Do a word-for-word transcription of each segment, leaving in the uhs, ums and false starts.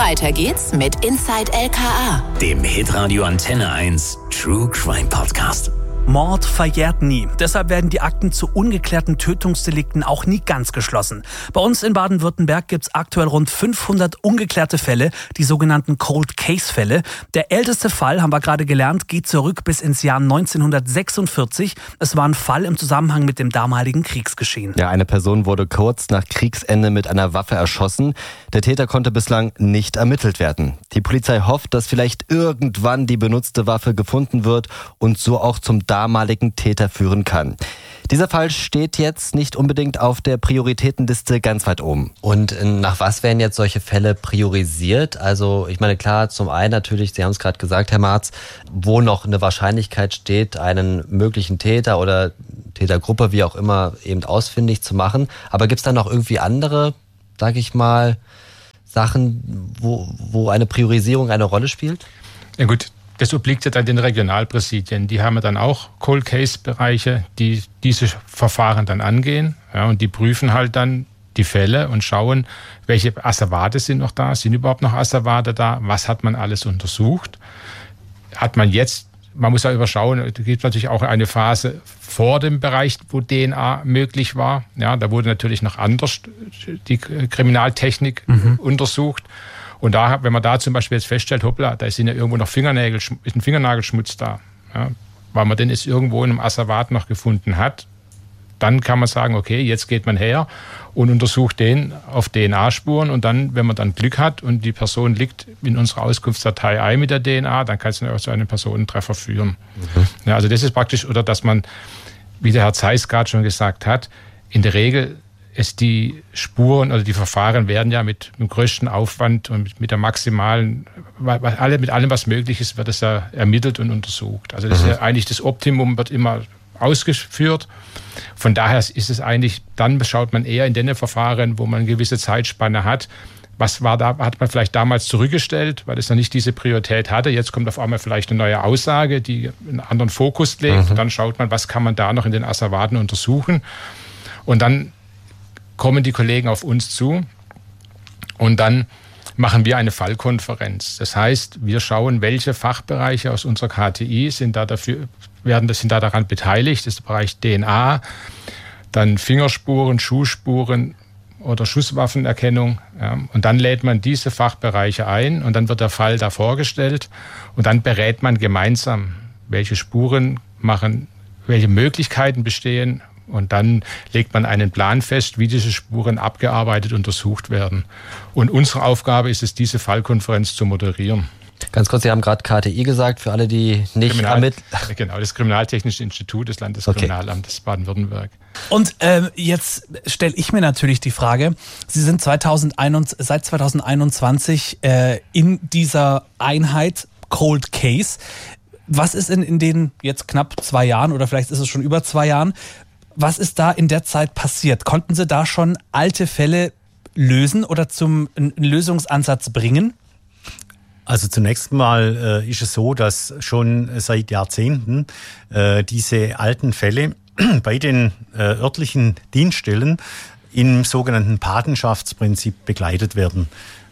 Weiter geht's mit Inside L K A, dem Hitradio Antenne eins True Crime Podcast. Mord verjährt nie. Deshalb werden die Akten zu ungeklärten Tötungsdelikten auch nie ganz geschlossen. Bei uns in Baden-Württemberg gibt es aktuell rund fünfhundert ungeklärte Fälle, die sogenannten Cold-Case-Fälle. Der älteste Fall, haben wir gerade gelernt, geht zurück bis ins Jahr neunzehnhundertsechsundvierzig. Es war ein Fall im Zusammenhang mit dem damaligen Kriegsgeschehen. Ja, eine Person wurde kurz nach Kriegsende mit einer Waffe erschossen. Der Täter konnte bislang nicht ermittelt werden. Die Polizei hofft, dass vielleicht irgendwann die benutzte Waffe gefunden wird und so auch zum damaligen Täter führen kann. Dieser Fall steht jetzt nicht unbedingt auf der Prioritätenliste ganz weit oben. Und nach was werden jetzt solche Fälle priorisiert? Also ich meine, klar, zum einen natürlich, Sie haben es gerade gesagt, Herr Marz, wo noch eine Wahrscheinlichkeit steht, einen möglichen Täter oder Tätergruppe, wie auch immer, eben ausfindig zu machen. Aber gibt es da noch irgendwie andere, sage ich mal, Sachen, wo, wo eine Priorisierung eine Rolle spielt? Ja gut, das obliegt ja dann den Regionalpräsidien. Die haben ja dann auch Cold-Case-Bereiche, die diese Verfahren dann angehen. Ja, und die prüfen halt dann die Fälle und schauen, welche Asservate sind noch da, sind überhaupt noch Asservate da, was hat man alles untersucht. Hat man jetzt, man muss ja überschauen, es gibt natürlich auch eine Phase vor dem Bereich, wo D N A möglich war. Ja, da wurde natürlich noch anders die Kriminaltechnik mhm. untersucht. Und da, wenn man da zum Beispiel jetzt feststellt, hoppla, da sind ja irgendwo noch Fingernägel, ist ein Fingernagelschmutz da, ja, weil man den jetzt irgendwo in einem Asservat noch gefunden hat, dann kann man sagen, okay, jetzt geht man her und untersucht den auf D N A-Spuren und dann, wenn man dann Glück hat und die Person liegt in unserer Auskunftsdatei ein mit der D N A, dann kann es dann auch zu einem Personentreffer führen. Mhm. Ja, also das ist praktisch, oder dass man, wie der Herr Zeiss gerade schon gesagt hat, in der Regel es die Spuren oder die Verfahren werden ja mit dem größten Aufwand und mit, mit der maximalen, alle, mit allem, was möglich ist, wird es ja ermittelt und untersucht. Also das mhm. ist ja eigentlich das Optimum, wird immer ausgeführt. Von daher ist es eigentlich, dann schaut man eher in den Verfahren, wo man eine gewisse Zeitspanne hat. Was war da, hat man vielleicht damals zurückgestellt, weil es noch nicht diese Priorität hatte. Jetzt kommt auf einmal vielleicht eine neue Aussage, die einen anderen Fokus legt. Mhm. Dann schaut man, was kann man da noch in den Asservaten untersuchen. Und dann kommen die Kollegen auf uns zu und dann machen wir eine Fallkonferenz. Das heißt, wir schauen, welche Fachbereiche aus unserer K T I sind da dafür, werden, sind da daran beteiligt. Das ist der Bereich D N A, dann Fingerspuren, Schuhspuren oder Schusswaffenerkennung. Ja. Und dann lädt man diese Fachbereiche ein und dann wird der Fall da vorgestellt und dann berät man gemeinsam, welche Spuren machen, welche Möglichkeiten bestehen. Und dann legt man einen Plan fest, wie diese Spuren abgearbeitet, untersucht werden. Und unsere Aufgabe ist es, diese Fallkonferenz zu moderieren. Ganz kurz, Sie haben gerade K T I gesagt, für alle, die nicht ermitteln. Genau, das Kriminaltechnische Institut des Landeskriminalamtes okay. Baden-Württemberg. Und ähm, jetzt stelle ich mir natürlich die Frage, Sie sind zweitausendeinundzwanzig, seit zweitausendeinundzwanzig äh, in dieser Einheit Cold Case. Was ist in, in den jetzt knapp zwei Jahren oder vielleicht ist es schon über zwei Jahren, was ist da in der Zeit passiert? Konnten Sie da schon alte Fälle lösen oder zum einen Lösungsansatz bringen? Also zunächst mal äh, ist es so, dass schon seit Jahrzehnten äh, diese alten Fälle bei den äh, örtlichen Dienststellen im sogenannten Patenschaftsprinzip begleitet werden.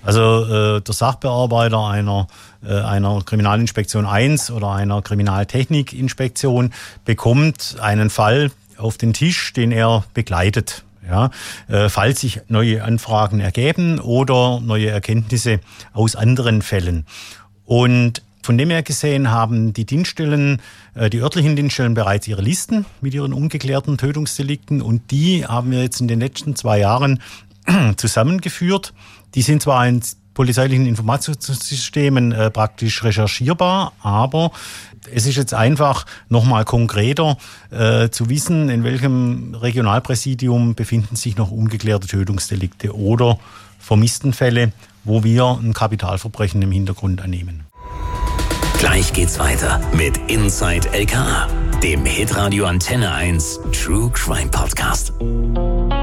Also äh, der Sachbearbeiter einer, äh, einer Kriminalinspektion eins oder einer Kriminaltechnikinspektion bekommt einen Fall auf den Tisch, den er begleitet. Ja, äh, falls sich neue Anfragen ergeben oder neue Erkenntnisse aus anderen Fällen. Und von dem her gesehen haben die Dienststellen, äh, die örtlichen Dienststellen bereits ihre Listen mit ihren ungeklärten Tötungsdelikten und die haben wir jetzt in den letzten zwei Jahren zusammengeführt. Die sind zwar in polizeilichen Informationssystemen äh, praktisch recherchierbar, aber es ist jetzt einfach nochmal konkreter äh, zu wissen, in welchem Regionalpräsidium befinden sich noch ungeklärte Tötungsdelikte oder Vermisstenfälle, wo wir ein Kapitalverbrechen im Hintergrund annehmen. Gleich geht's weiter mit Inside L K A, dem Hitradio Antenne eins True Crime Podcast.